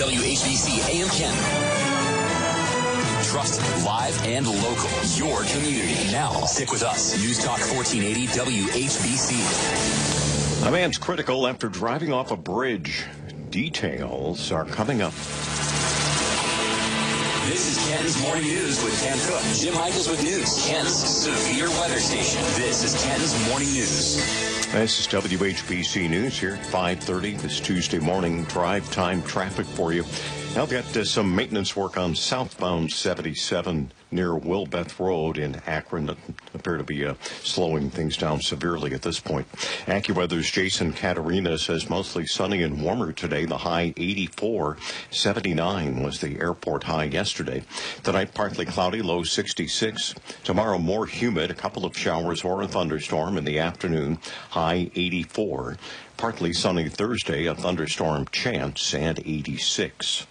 WHBC AM Canton. Trusted, live, and local. Your community. Now, stick with us. News Talk 1480 WHBC. A man's critical after driving off a bridge. Details are coming up. This is Kenton's Morning News with Ken Cook. Jim Michaels with news. Ken's severe weather station. This is Kenton's Morning News. This is WHBC News here at 5:30 this Tuesday morning. Drive time traffic for you. Now we've got some maintenance work on southbound 77 near Wilbeth Road in Akron that appear to be slowing things down severely at this point. AccuWeather's Jason Caterina says mostly sunny and warmer today. The high 84, 79 was the airport high yesterday. Tonight partly cloudy, low 66. Tomorrow more humid, a couple of showers or a thunderstorm in the afternoon, high 84. Partly sunny Thursday, a thunderstorm chance, and 86.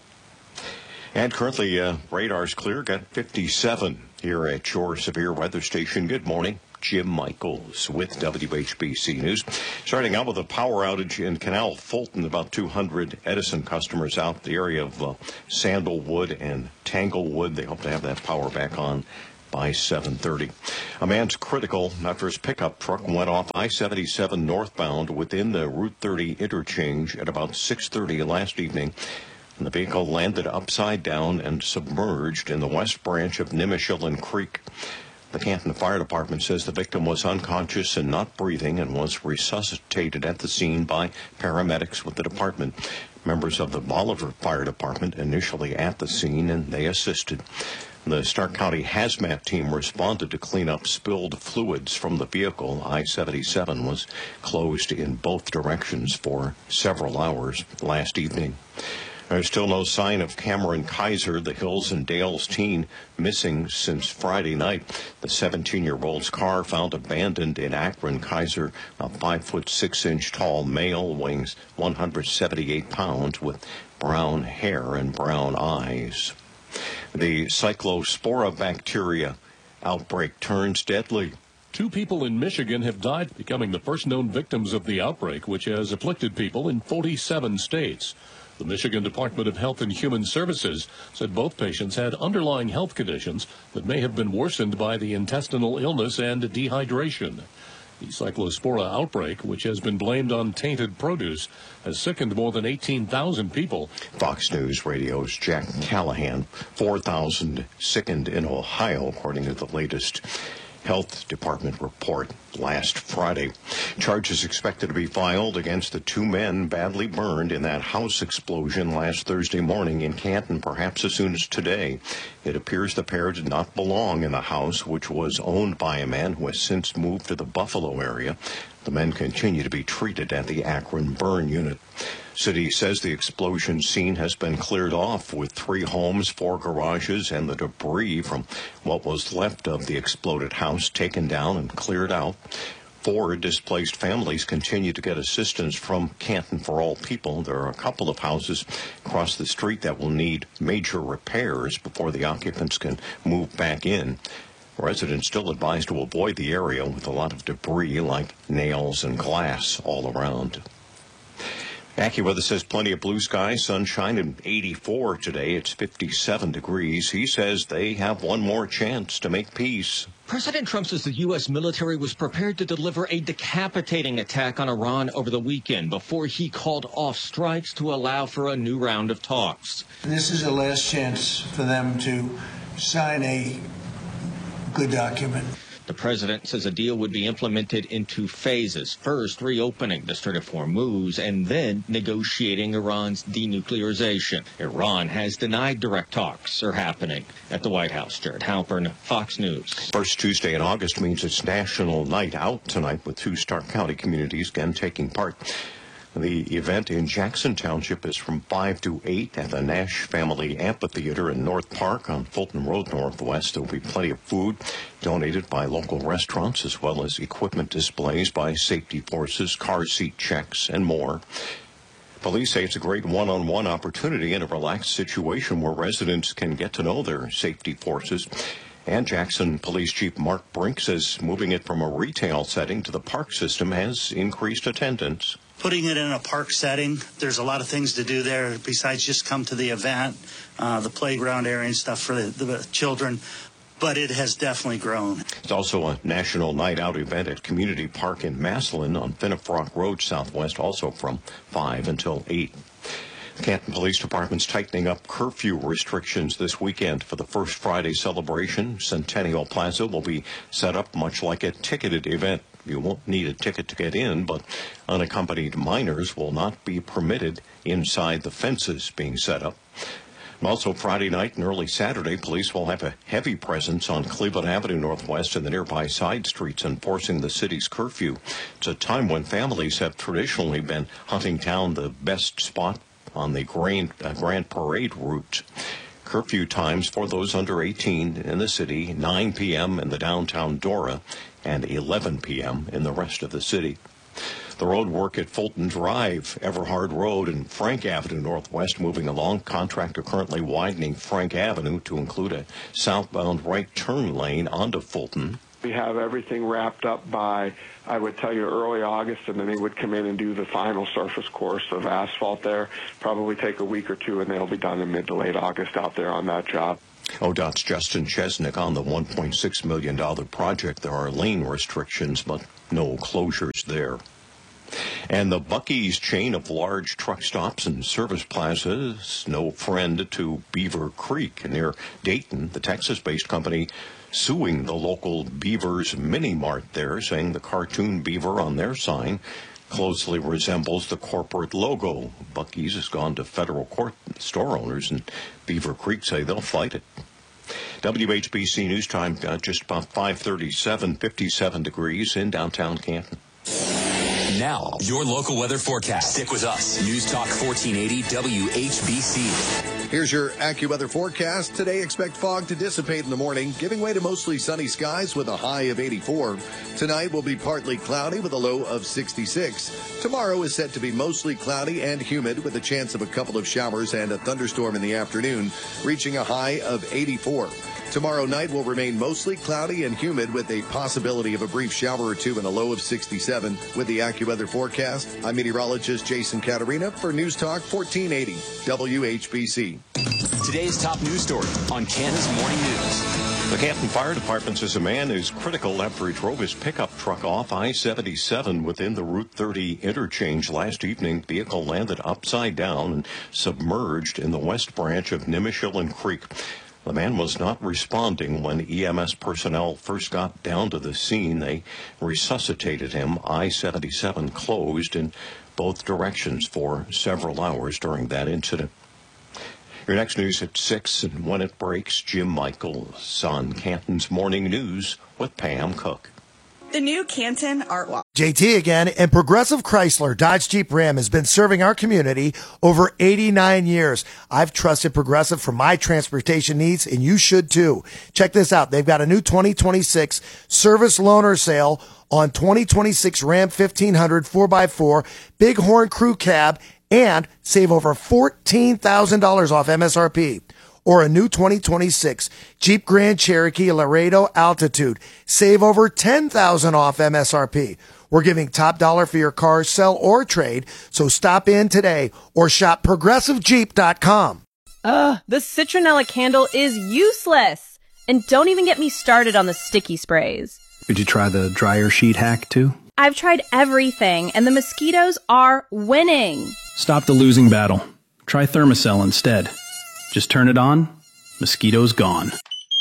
And currently, radar's clear, got 57 here at your severe weather station. Good morning. Jim Michaels with WHBC News. Starting out with a power outage in Canal Fulton, about 200 Edison customers out the area of Sandalwood and Tanglewood. They hope to have that power back on by 7:30. A man's critical after his pickup truck went off I-77 northbound within the Route 30 interchange at about 6:30 last evening. The vehicle landed upside down and submerged in the west branch of Nimishillen Creek. The Canton Fire Department says the victim was unconscious and not breathing and was resuscitated at the scene by paramedics with the department. Members of the Bolivar Fire Department initially at the scene, and they assisted. The Stark County Hazmat team responded to clean up spilled fluids from the vehicle. I-77 was closed in both directions for several hours last evening. There's still no sign of Cameron Kaiser, the Hills and Dales teen, missing since Friday night. The 17-year-old's car found abandoned in Akron. Kaiser, a 5'6" tall male, weighs 178 pounds with brown hair and brown eyes. The Cyclospora bacteria outbreak turns deadly. 2 people in Michigan have died, becoming the first known victims of the outbreak, which has afflicted people in 47 states. The Michigan Department of Health and Human Services said both patients had underlying health conditions that may have been worsened by the intestinal illness and dehydration. The Cyclospora outbreak, which has been blamed on tainted produce, has sickened more than 18,000 people. Fox News Radio's Jack Callahan, 4,000 sickened in Ohio, according to the latest Health Department report last Friday. Charges expected to be filed against the 2 men badly burned in that house explosion last Thursday morning in Canton, perhaps as soon as today. It appears the pair did not belong in the house, which was owned by a man who has since moved to the Buffalo area. The men continue to be treated at the Akron Burn Unit. City says the explosion scene has been cleared off with 3 homes, 4 garages, and the debris from what was left of the exploded house taken down and cleared out. 4 displaced families continue to get assistance from Canton for All People. There are a couple of houses across the street that will need major repairs before the occupants can move back in. Residents still advised to avoid the area with a lot of debris like nails and glass all around. AccuWeather says plenty of blue skies, sunshine, and 84 today. It's 57 degrees. He says they have one more chance to make peace. President Trump says the U.S. military was prepared to deliver a decapitating attack on Iran over the weekend before he called off strikes to allow for a new round of talks. This is the last chance for them to sign a good document. The president says a deal would be implemented in 2 phases. First, reopening the Strait of Hormuz, and then negotiating Iran's denuclearization. Iran has denied direct talks are happening at the White House. Jared Halpern, Fox News. First Tuesday in August means it's National Night Out tonight, with 2 Stark County communities again taking part. The event in Jackson Township is from 5 to 8 at the Nash Family Amphitheater in North Park on Fulton Road Northwest. There will be plenty of food donated by local restaurants, as well as equipment displays by safety forces, car seat checks, and more. Police say it's a great one-on-one opportunity in a relaxed situation where residents can get to know their safety forces. And Jackson Police Chief Mark Brink says moving it from a retail setting to the park system has increased attendance. putting it in a park setting. There's a lot of things to do there besides just come to the event, the playground area and stuff for the children. But it has definitely grown. It's also a national night out event at Community Park in Massillon on Finnefrock Road Southwest, also from 5 until 8. The Canton Police Department's tightening up curfew restrictions this weekend for the First Friday celebration. Centennial Plaza will be set up much like a ticketed event. You won't need a ticket to get in, but unaccompanied minors will not be permitted inside the fences being set up. Also, Friday night and early Saturday, police will have a heavy presence on Cleveland Avenue Northwest and the nearby side streets enforcing the city's curfew. It's a time when families have traditionally been hunting down the best spot on the Grand Parade route. Curfew times for those under 18 in the city, 9 p.m. in the downtown Dora and 11 p.m. in the rest of the city. The road work at Fulton Drive, Everhard Road, and Frank Avenue Northwest moving along. Contractor currently widening Frank Avenue to include a southbound right turn lane onto Fulton. We have everything wrapped up by, I would tell you, early August, and then they would come in and do the final surface course of asphalt there. Probably take a week or two, and they'll be done in mid to late August out there on that job. ODOT's Justin Chesnick on the $1.6 million project. There are lane restrictions, but no closures there. And the Buc-ee's chain of large truck stops and service plazas, no friend to Beaver Creek near Dayton. The Texas-based company suing the local Beaver's Mini Mart there, saying the cartoon beaver on their sign closely resembles the corporate logo. Buc-ee's has gone to federal court. Store owners in Beaver Creek say they'll fight it. WHBC News Time, just about 5:37, 57 degrees in downtown Canton. Now, your local weather forecast. Stick with us. News Talk 1480 WHBC. Here's your AccuWeather forecast. Today, expect fog to dissipate in the morning, giving way to mostly sunny skies with a high of 84. Tonight will be partly cloudy with a low of 66. Tomorrow is set to be mostly cloudy and humid with a chance of a couple of showers and a thunderstorm in the afternoon, reaching a high of 84. Tomorrow night will remain mostly cloudy and humid with a possibility of a brief shower or two and a low of 67. With the AccuWeather forecast, I'm meteorologist Jason Caterina for News Talk 1480 WHBC. Today's top news story on Canada's Morning News. The Canton Fire Department says a man is critical after he drove his pickup truck off I-77 within the Route 30 interchange last evening. The vehicle landed upside down and submerged in the west branch of Nimishillen Creek. The man was not responding when EMS personnel first got down to the scene. They resuscitated him. I-77 closed in both directions for several hours during that incident. Your next news at 6, and when it breaks, Jim Michaels on Canton's Morning News with Pam Cook. The new Canton Art Walk. JT again, and Progressive Chrysler Dodge Jeep Ram has been serving our community over 89 years. I've trusted Progressive for my transportation needs, and you should too. Check this out. They've got a new 2026 service loaner sale on 2026 Ram 1500 4x4 Bighorn Crew Cab, and save over $14,000 off MSRP. Or a new 2026 Jeep Grand Cherokee Laredo Altitude. Save over $10,000 off MSRP. We're giving top dollar for your car, sell, or trade. So stop in today or shop ProgressiveJeep.com. The citronella candle is useless. And don't even get me started on the sticky sprays. Did you try the dryer sheet hack too? I've tried everything, and the mosquitoes are winning. Stop the losing battle. Try Thermacell instead. Just turn it on, mosquitoes gone.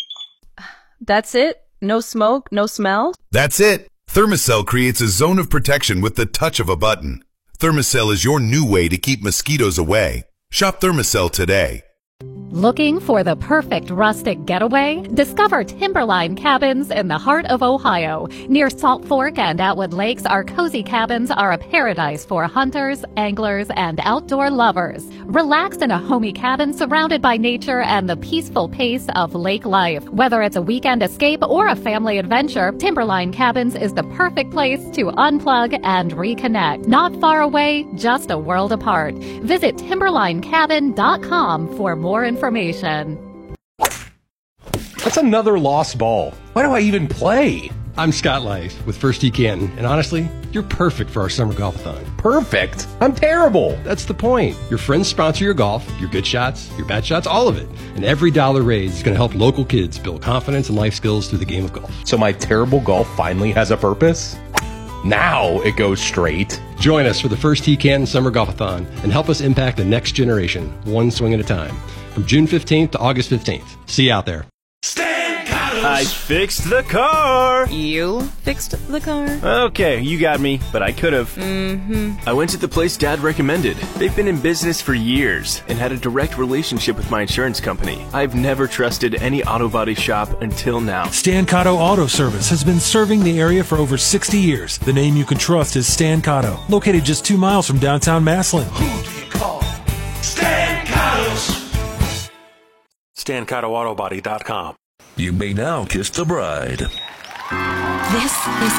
That's it? No smoke, no smell? That's it. Thermacell creates a zone of protection with the touch of a button. Thermacell is your new way to keep mosquitoes away. Shop Thermacell today. Looking for the perfect rustic getaway? Discover Timberline Cabins in the heart of Ohio. Near Salt Fork and Atwood Lakes, our cozy cabins are a paradise for hunters, anglers, and outdoor lovers. Relax in a homey cabin surrounded by nature and the peaceful pace of lake life. Whether it's a weekend escape or a family adventure, Timberline Cabins is the perfect place to unplug and reconnect. Not far away, just a world apart. Visit timberlinecabin.com for more information. That's another lost ball. Why do I even play? I'm Scott Life with First Tee Canton, and honestly, you're perfect for our summer golf-a-thon. Perfect? I'm terrible. That's the point. Your friends sponsor your golf, your good shots, your bad shots, all of it. And every dollar raised is going to help local kids build confidence and life skills through the game of golf. So my terrible golf finally has a purpose? Now it goes straight. Join us for the First Tee Canton Summer Golf-a-thon and help us impact the next generation, one swing at a time. From June 15th to August 15th. See you out there. I fixed the car. You fixed the car? Okay, you got me, but I could have. I went to the place Dad recommended. They've been in business for years and had a direct relationship with my insurance company. I've never trusted any auto body shop until now. Stan Cotto Auto Service has been serving the area for over 60 years. The name you can trust is Stan Cotto, located just 2 miles from downtown Massillon. Who do you call? Stan Cotto's. StanCottoAutobody.com. You may now kiss the bride. This is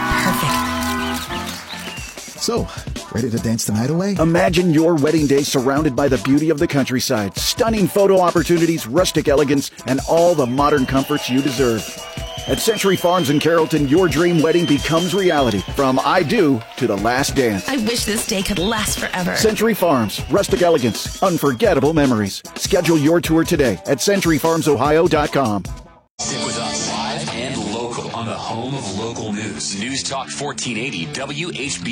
perfect. So, ready to dance the night away? Imagine your wedding day surrounded by the beauty of the countryside, stunning photo opportunities, rustic elegance, and all the modern comforts you deserve. At Century Farms in Carrollton, your dream wedding becomes reality. From I do to the last dance. I wish this day could last forever. Century Farms, rustic elegance, unforgettable memories. Schedule your tour today at CenturyFarmsOhio.com. Stick with us live and local on the home of local news. News Talk 1480 WHB.